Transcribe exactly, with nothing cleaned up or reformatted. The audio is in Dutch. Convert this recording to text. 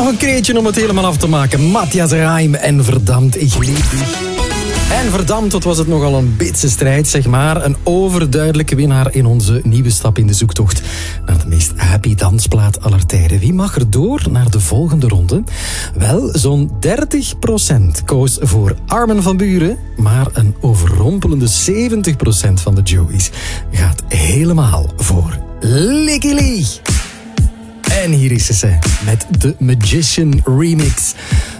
nog een kreetje om het helemaal af te maken. Matthias Reim en Verdammt, ik liep dich. En verdammt, wat was het nogal een bitse strijd, zeg maar. Een overduidelijke winnaar in onze nieuwe stap in de zoektocht naar de meest happy dansplaat aller tijden. Wie mag er door naar de volgende ronde? Wel, zo'n dertig procent koos voor Armin van Buuren, maar een overrompelende zeventig procent van de Joey's gaat helemaal voor Licky Lee. En hier is ze met de Magician Remix.